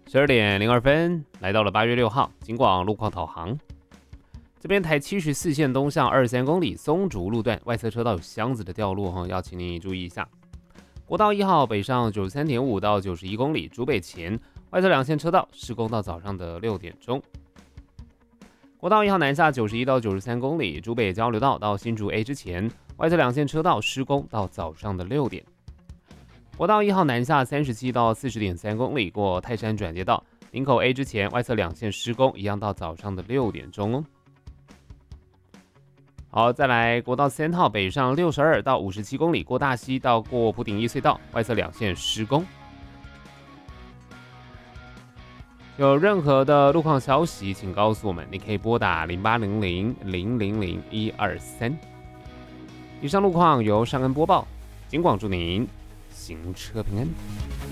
12点02分，来到了8月6号，警广路况导航。这边台74线东向23公里松竹路段外侧车道有箱子的掉落，要请你注意一下。国道1号北上93.5到91公里竹北前外侧两线车道施工到早上的6点钟。国道1号南下91到93公里竹北交流道到新竹 A 之前外侧两线车道施工到早上的6点。国道1号南下37到40.3公里过泰山转接道林口 A 之前外侧两线施工一样到早上的6点钟哦。好，再来国道3号北上62到57公里过大溪到过普顶一隧道外侧两线施工。有任何的路况消息请告诉我们，你可以拨打0800-000-123。以上路况由尚恩播报，警广祝您行车平安。